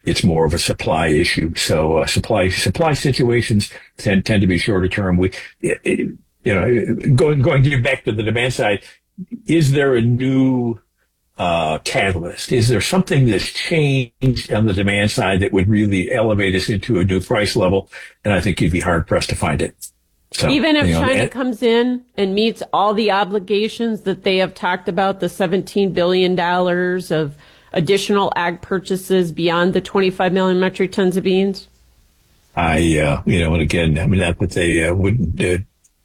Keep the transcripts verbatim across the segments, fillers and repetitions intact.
it's more of a supply issue. So uh, supply supply situations tend tend to be shorter term. We, it, it, you know, going going back to the demand side, is there a new uh, catalyst? Is there something that's changed on the demand side that would really elevate us into a new price level? And I think you'd be hard pressed to find it. So, even if you know, China and, comes in and meets all the obligations that they have talked about, the seventeen billion dollars of additional ag purchases beyond the twenty-five million metric tons of beans? I, uh, you know, and again, I mean, not that they uh, wouldn't. Uh,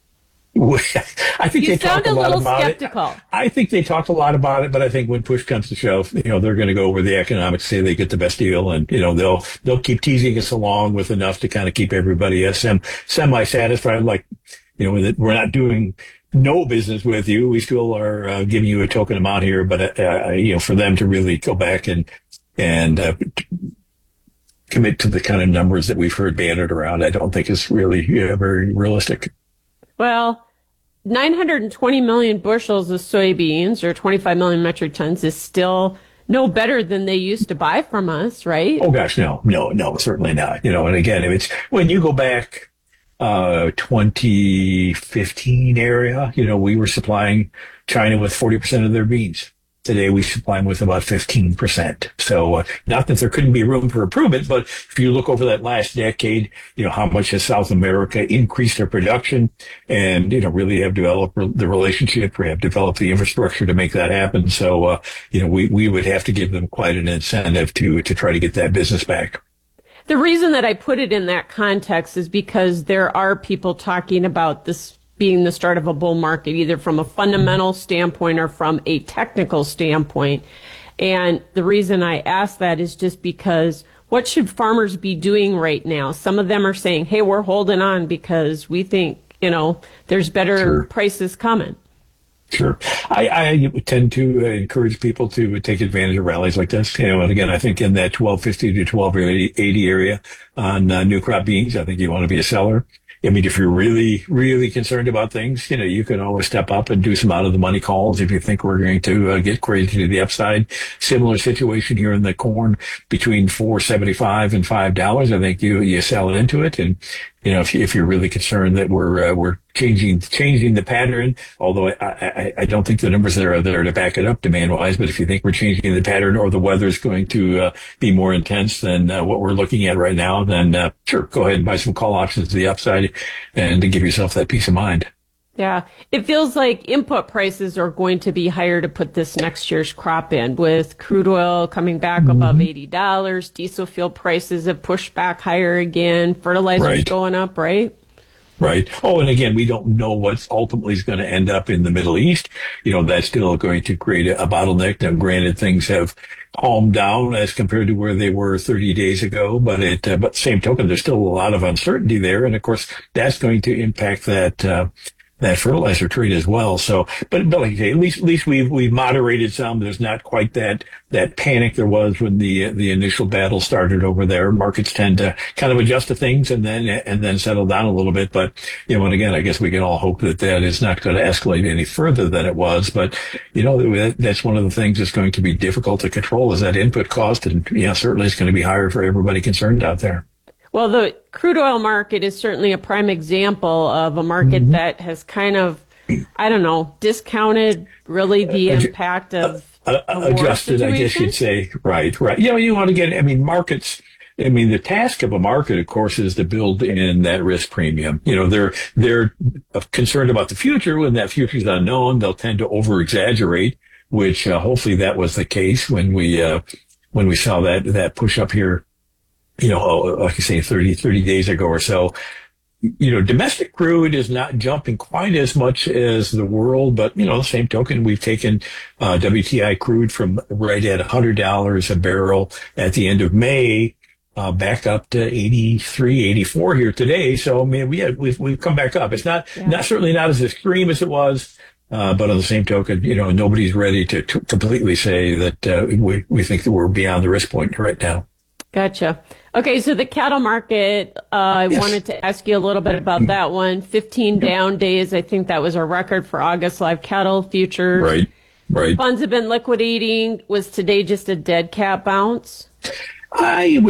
I think you they talk a, a lot little about skeptical. it. I think they talked a lot about it, but I think when push comes to shove, you know, they're going to go where the economics say they get the best deal, and you know, they'll they'll keep teasing us along with enough to kind of keep everybody uh, sem- semi satisfied. Like, you know, that we're not doing no business with you. We still are uh, giving you a token amount here, but uh, you know, for them to really go back and and uh, commit to the kind of numbers that we've heard bandied around, I don't think is really you know, very realistic. Well, nine hundred twenty million bushels of soybeans, or twenty-five million metric tons, is still no better than they used to buy from us, right? Oh gosh, no, no, no, certainly not. You know, and again, if it's when you go back uh twenty fifteen area, you know, we were supplying China with forty percent of their beans. Today, we supply them with about fifteen percent. So, uh, not that there couldn't be room for improvement, but if you look over that last decade, you know, how much has South America increased their production and, you know, really have developed the relationship, or have developed the infrastructure to make that happen. So, uh, you know, we, we would have to give them quite an incentive to, to try to get that business back. The reason that I put it in that context is because there are people talking about this being the start of a bull market, either from a fundamental standpoint or from a technical standpoint. And the reason I ask that is just because what should farmers be doing right now? Some of them are saying, hey, we're holding on because we think, you know, there's better Sure. prices coming. Sure. I, I tend to encourage people to take advantage of rallies like this. You know, and again, I think in that twelve fifty to twelve eighty area on uh, new crop beans, I think you want to be a seller. I mean, if you're really, really concerned about things, you know, you can always step up and do some out of the money calls if you think we're going to uh, get crazy to the upside. Similar situation here in the corn between four seventy-five and five dollars. I think you you sell into it, and you know, if you, if you're really concerned that we're uh, we're changing changing the pattern, although I, I I don't think the numbers there are there to back it up demand wise, but if you think we're changing the pattern or the weather is going to uh, be more intense than uh, what we're looking at right now, then uh, sure, go ahead and buy some call options to the upside and to give yourself that peace of mind. Yeah, it feels like input prices are going to be higher to put this next year's crop in, with crude oil coming back mm-hmm. above eighty dollars. Diesel fuel prices have pushed back higher again. Fertilizer's right. going up, right? Right. Oh, and again, we don't know what's ultimately is going to end up in the Middle East. You know, that's still going to create a, a bottleneck. Now, granted, things have calmed down as compared to where they were thirty days ago, but it, uh, but same token, there's still a lot of uncertainty there. And of course, that's going to impact that, uh, that fertilizer trade as well. So, but, but like I say, at least, at least we've, we've moderated some. There's not quite that, that panic there was when the, the initial battle started over there. Markets tend to kind of adjust to things and then, and then settle down a little bit. But, you know, and again, I guess we can all hope that that is not going to escalate any further than it was. But, you know, that's one of the things that's going to be difficult to control is that input cost. And, yeah, certainly it's going to be higher for everybody concerned out there. Well, the crude oil market is certainly a prime example of a market mm-hmm. that has kind of, I don't know, discounted really the uh, impact of uh, uh, adjusted, I guess you'd say. Right, right. You know, you want to get, I mean, markets, I mean, the task of a market, of course, is to build in that risk premium. You know, they're, they're concerned about the future. When that future is unknown, they'll tend to over exaggerate, which uh, hopefully that was the case when we, uh, when we saw that, that push up here. You know, like I say, thirty, thirty days ago or so, you know, domestic crude is not jumping quite as much as the world, but, you know, the same token, we've taken uh, W T I crude from right at one hundred dollars a barrel at the end of May, uh, back up to eighty-three, eighty-four here today. So, I mean, we have, we've, we've come back up. It's not, yeah. not certainly not as extreme as it was. Uh, but on the same token, you know, nobody's ready to, to completely say that uh, we, we think that we're beyond the risk point right now. Gotcha. Okay, so the cattle market, uh, I yes. wanted to ask you a little bit about that one. fifteen down days. I think that was a record for August live cattle futures. Right, right. Funds have been liquidating. Was today just a dead cat bounce? I